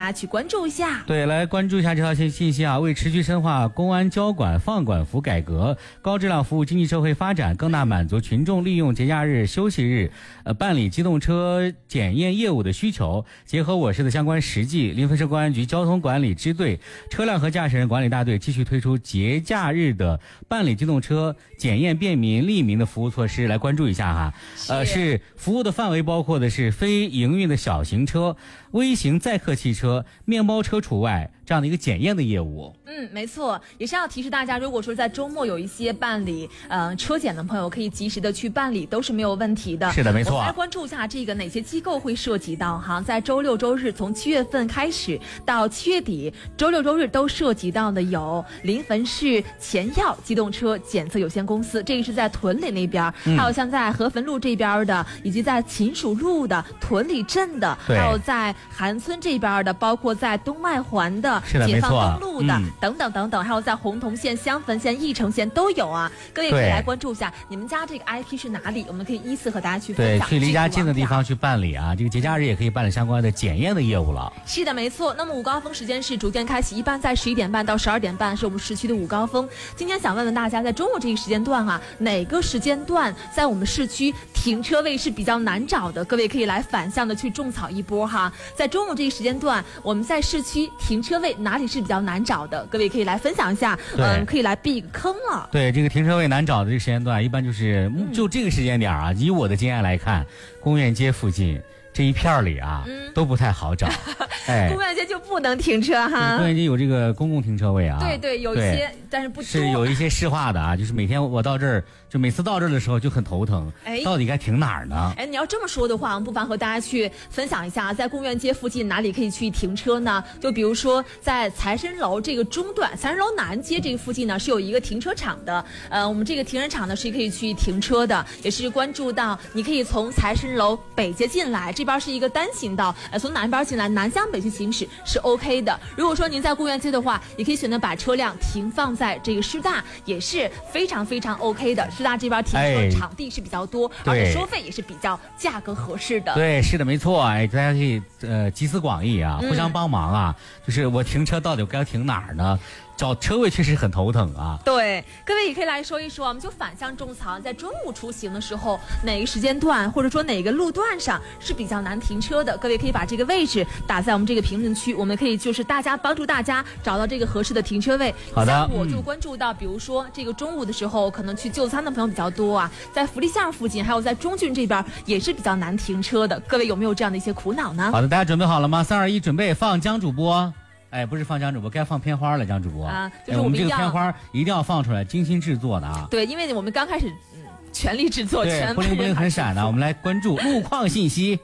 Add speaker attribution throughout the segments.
Speaker 1: 家去关注一下。
Speaker 2: 对，来关注一下这条信息啊！为持续深化公安交管放管服改革，高质量服务经济社会发展，更大满足群众利用节假日、休息日办理机动车检验业务的需求，结合我市的相关实际，临汾市公安局交通管理支队车辆和驾驶人管理大队继续推出节假日的办理机动车检验便民利民的服务措施，来关注一下哈。是服务的范围包括的是非营运的小型车、微型载客汽车、面包车除外这样的一个检验的业务。
Speaker 1: 没错，也是要提示大家，如果说在周末有一些办理车检的朋友，可以及时的去办理，都是没有问题的。
Speaker 2: 是的，没错。
Speaker 1: 我们来关注一下这个哪些机构会涉及到哈，在周六周日从7月份开始到7月底，周六周日都涉及到的有临汾市前药机动车检测有限公司，这个是在屯里那边，还有像在合汾路这边的，以及在秦蜀路的、屯里镇的，还有在韩村这边的，包括在东外环的、解放东路的、等等等等，还有在洪洞县、襄汾县、义城县都有啊。各位可以来关注一下你们家这个 IP 是哪里，我们可以依次和大家去分享。
Speaker 2: 对，去离家近的地方去办理啊，这个节假日也可以办理相关的检验的业务了。
Speaker 1: 是的，没错。那么午高峰时间是逐渐开启，一般在11点半到12点半是我们市区的午高峰。今天想问问大家，在中午这个时间段啊，哪个时间段在我们市区停车位是比较难找的？各位可以来反向的去种草一波哈。在中午这个时间段，我们在市区停车位哪里是比较难找的？各位可以来分享一下，可以来避一个坑了。
Speaker 2: 对，这个停车位难找的这个时间段，一般就是就这个时间点啊，以我的经验来看，公园街附近这一片里啊，都不太好找。
Speaker 1: 公园街就不能停车哈。
Speaker 2: 公园街有这个公共停车位啊。
Speaker 1: 对，有一些，但是不多。
Speaker 2: 是有一些市化的啊，就是每天我到这儿，就每次到这儿的时候就很头疼，到底该停哪儿呢？
Speaker 1: 你要这么说的话，我们不妨和大家去分享一下，在公园街附近哪里可以去停车呢？就比如说在财神楼这个中段，财神楼南街这个附近呢是有一个停车场的。我们这个停车场呢是可以去停车的，也是关注到你可以从财神楼北街进来，这边是一个单行道，从南边进来南向北去行驶是 OK 的。如果说您在公园街的话，也可以选择把车辆停放在这个师大，也是非常非常 OK 的。师大这边停车场地是比较多，而且收费也是比较价格合适的。
Speaker 2: 对，是的，没错。大家可以集思广益啊，互相帮忙啊。就是我停车到底该停哪儿呢？找车位确实很头疼啊。
Speaker 1: 对，各位也可以来说一说，我们就反向种草，在中午出行的时候，哪个时间段或者说哪个路段上是比较难停车的？各位可以把这个位置打在我们这个评论区，我们可以就是大家帮助大家找到这个合适的停车位。
Speaker 2: 好的，
Speaker 1: 我就关注到，比如说这个中午的时候，可能去就餐的朋友比较多啊，在福利巷附近，还有在中郡这边也是比较难停车的。各位有没有这样的一些苦恼呢？
Speaker 2: 好的，大家准备好了吗？3、2、1，准备放江主播。不是放江主播，该放片花了，江主播啊，
Speaker 1: 就是
Speaker 2: 我们这个片花一定要放出来，精心制作的啊。
Speaker 1: 对，因为我们刚开始全力制作，
Speaker 2: 对，不灵不灵很闪的。我们来关注路况信息。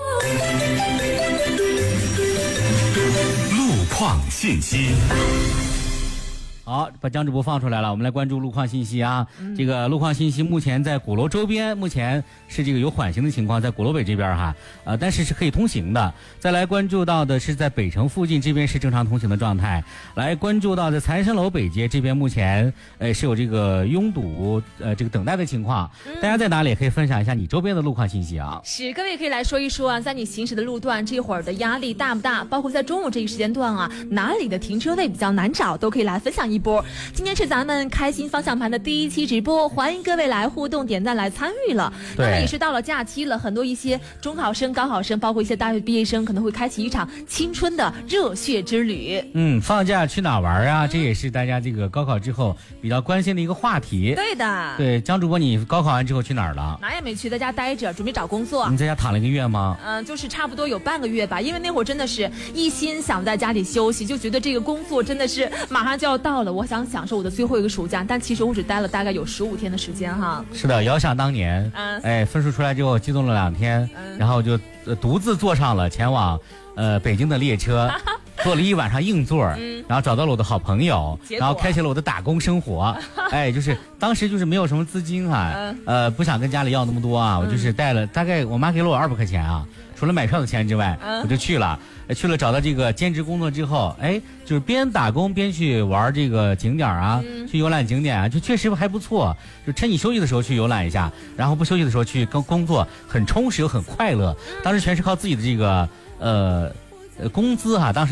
Speaker 3: 路况信息。
Speaker 2: 好，把江主播放出来了，我们来关注路况信息啊。这个路况信息目前在鼓楼周边，目前是这个有缓行的情况，在鼓楼北这边哈，但是是可以通行的。再来关注到的是在北城附近这边是正常通行的状态。来关注到的财神楼北街这边目前是有这个拥堵这个等待的情况。大家在哪里也可以分享一下你周边的路况信息啊。
Speaker 1: 是，各位可以来说一说啊，在你行驶的路段这会儿的压力大不大？包括在中午这个时间段啊，哪里的停车位比较难找，都可以来分享一波。今天是咱们开心方向盘的第1期直播，欢迎各位来互动点赞来参与了。那么也是到了假期了，很多一些中考生、高考生，包括一些大学毕业生，可能会开启一场青春的热血之旅。
Speaker 2: 放假去哪玩啊？这也是大家这个高考之后比较关心的一个话题。
Speaker 1: 对的。
Speaker 2: 对，江主播，你高考完之后去哪儿了？
Speaker 1: 哪也没去，在家待着，准备找工作。
Speaker 2: 你在家躺了1个月吗？
Speaker 1: 就是差不多有半个月吧，因为那会儿真的是一心想在家里休息，就觉得这个工作真的是马上就要到了，我想享受我的最后一个暑假，但其实我只待了大概有15天的时间哈。
Speaker 2: 是的，遥想当年，分数出来之后激动了2天，然后就独自坐上了前往北京的列车，坐了1晚上硬座，然后找到了我的好朋友，然后开启了我的打工生活。就是当时就是没有什么资金啊，不想跟家里要那么多啊，我就是带了大概我妈给了我200块钱啊，除了买票的钱之外，我就去了找到这个兼职工作之后，就是边打工边去玩这个景点啊，去游览景点啊，就确实还不错。就趁你休息的时候去游览一下，然后不休息的时候去工作，很充实又很快乐。当时全是靠自己的这个工资哈，当时。